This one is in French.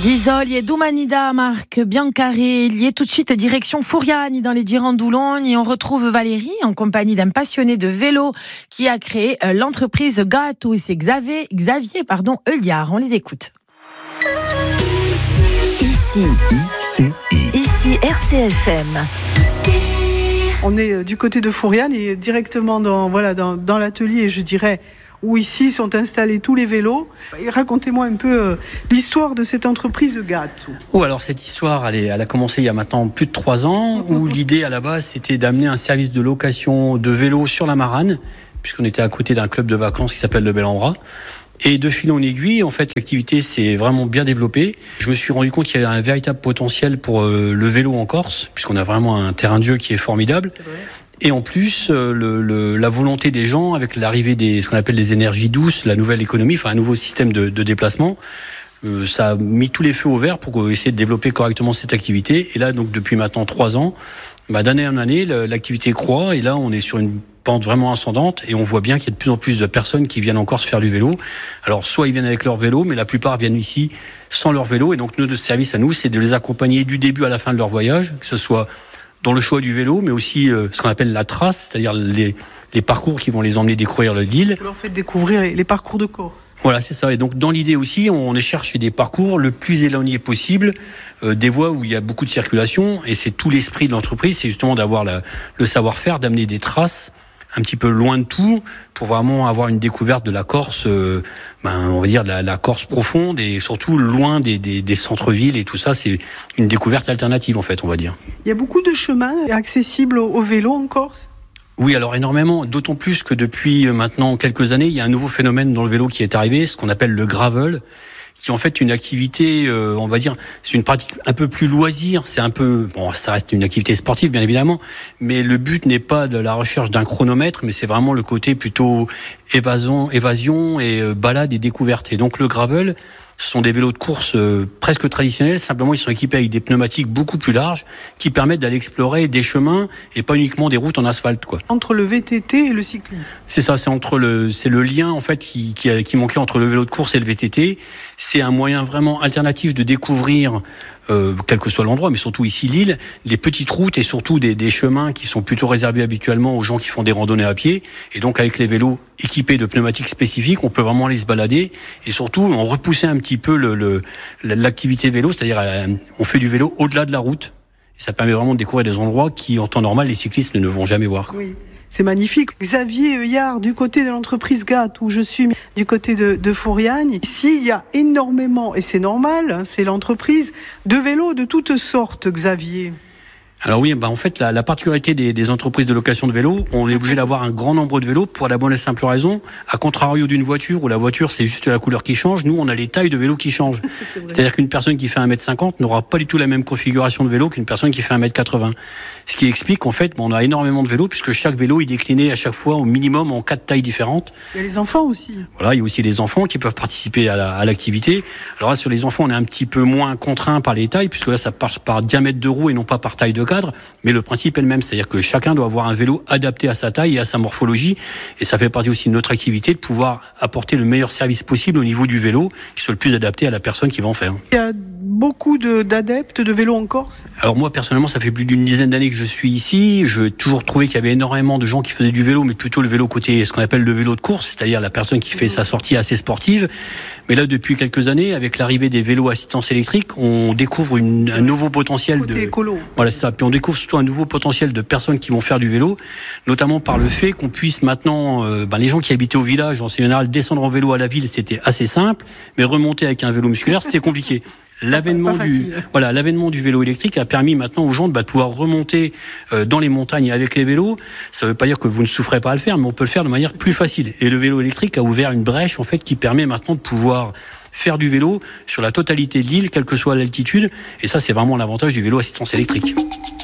D'Isole et Doumanida, Marc Biancaré, lié tout de suite direction Fouriani dans les Girondes-Doulogne et on retrouve Valérie en compagnie d'un passionné de vélo qui a créé l'entreprise Gâteau et c'est Xavier Euliard. On les écoute. Ici RCFM. On est du côté de Fouriani et directement dans l'atelier, je dirais, où ici sont installés tous les vélos. Et racontez-moi un peu l'histoire de cette entreprise Gâteau. Alors cette histoire, elle a commencé il y a maintenant plus de 3 ans, où l'idée à la base c'était d'amener un service de location de vélos sur la Marane, puisqu'on était à côté d'un club de vacances qui s'appelle le Bel Endroit. Et de fil en aiguille, en fait, l'activité s'est vraiment bien développée. Je me suis rendu compte qu'il y avait un véritable potentiel pour le vélo en Corse, puisqu'on a vraiment un terrain de jeu qui est formidable. Et en plus, la volonté des gens, avec l'arrivée ce qu'on appelle des énergies douces, la nouvelle économie, enfin un nouveau système de déplacement, ça a mis tous les feux au vert pour essayer de développer correctement cette activité. Et là, donc depuis maintenant 3 ans, d'année en année, l'activité croît. Et là, on est sur une pente vraiment ascendante. Et on voit bien qu'il y a de plus en plus de personnes qui viennent en Corse faire du vélo. Alors, soit ils viennent avec leur vélo, mais la plupart viennent ici sans leur vélo. Et donc, notre service à nous, c'est de les accompagner du début à la fin de leur voyage, que ce soit dans le choix du vélo, mais aussi ce qu'on appelle la trace, c'est-à-dire les parcours qui vont les emmener découvrir l'île. Vous leur faites découvrir les parcours de Corse. Voilà, c'est ça. Et donc, dans l'idée aussi, on cherche des parcours le plus éloignés possible, des voies où il y a beaucoup de circulation. Et c'est tout l'esprit de l'entreprise, c'est justement d'avoir le savoir-faire, d'amener des traces un petit peu loin de tout, pour vraiment avoir une découverte de la Corse, on va dire la Corse profonde, et surtout loin des centres-villes et tout ça. C'est une découverte alternative, en fait, on va dire. Il y a beaucoup de chemins accessibles au vélo en Corse ? Oui, alors énormément, d'autant plus que depuis maintenant quelques années, il y a un nouveau phénomène dans le vélo qui est arrivé, ce qu'on appelle le gravel, qui est en fait une activité, on va dire, c'est une pratique un peu plus loisir, c'est un peu, ça reste une activité sportive bien évidemment, mais le but n'est pas de la recherche d'un chronomètre, mais c'est vraiment le côté plutôt évasion et balade et découverte. Et donc le gravel, ce sont des vélos de course presque traditionnels, simplement ils sont équipés avec des pneumatiques beaucoup plus larges qui permettent d'aller explorer des chemins et pas uniquement des routes en asphalte, quoi. Entre le VTT et le cyclisme. C'est ça, c'est le lien en fait qui manquait entre le vélo de course et le VTT. C'est un moyen vraiment alternatif de découvrir quel que soit l'endroit, mais surtout ici l'île, les petites routes et surtout des chemins qui sont plutôt réservés habituellement aux gens qui font des randonnées à pied. Et donc avec les vélos équipés de pneumatiques spécifiques, on peut vraiment aller se balader et surtout on repoussait un petit peu l'activité vélo, c'est-à-dire on fait du vélo au-delà de la route. Et ça permet vraiment de découvrir des endroits qui, en temps normal, les cyclistes ne vont jamais voir. Oui. C'est magnifique. Xavier Euliard, du côté de l'entreprise Gâteau, où je suis du côté de Fouriani. Ici, il y a énormément, et c'est normal, c'est l'entreprise, de vélos de toutes sortes, Xavier. Alors oui, en fait, la particularité des entreprises de location de vélos, on est obligé d'avoir un grand nombre de vélos pour la bonne et simple raison. À contrario d'une voiture, où la voiture, c'est juste la couleur qui change, nous, on a les tailles de vélos qui changent. C'est-à-dire qu'une personne qui fait 1m50 n'aura pas du tout la même configuration de vélo qu'une personne qui fait 1m80. Ce qui explique qu'en fait, on a énormément de vélos, puisque chaque vélo est décliné à chaque fois au minimum en 4 tailles différentes. Il y a les enfants aussi. Voilà, il y a aussi les enfants qui peuvent participer à l'activité. Alors là, sur les enfants, on est un petit peu moins contraint par les tailles, puisque là, ça passe par diamètre de roue et non pas par taille de cadre. Mais le principe est le même, c'est-à-dire que chacun doit avoir un vélo adapté à sa taille et à sa morphologie. Et ça fait partie aussi de notre activité de pouvoir apporter le meilleur service possible au niveau du vélo, qui soit le plus adapté à la personne qui va en faire. Il y a beaucoup d'adeptes de vélo en Corse ? Alors moi, personnellement, ça fait plus d'une dizaine d'années que je suis ici. J'ai toujours trouvé qu'il y avait énormément de gens qui faisaient du vélo, mais plutôt le vélo côté, ce qu'on appelle le vélo de course, c'est-à-dire la personne qui fait sa sortie assez sportive. Mais là, depuis quelques années, avec l'arrivée des vélos à assistance électrique, on découvre un nouveau potentiel côté écolo. Voilà, c'est ça. Puis on découvre surtout un nouveau potentiel de personnes qui vont faire du vélo, notamment par le fait qu'on puisse maintenant, les gens qui habitaient au village, en général, descendre en vélo à la ville, c'était assez simple, mais remonter avec un vélo musculaire, c'était compliqué. L'avènement du vélo électrique a permis maintenant aux gens de pouvoir remonter dans les montagnes avec les vélos. Ça ne veut pas dire que vous ne souffrez pas à le faire, mais on peut le faire de manière plus facile. Et le vélo électrique a ouvert une brèche en fait qui permet maintenant de pouvoir faire du vélo sur la totalité de l'île, quelle que soit l'altitude. Et ça, c'est vraiment l'avantage du vélo assistance électrique.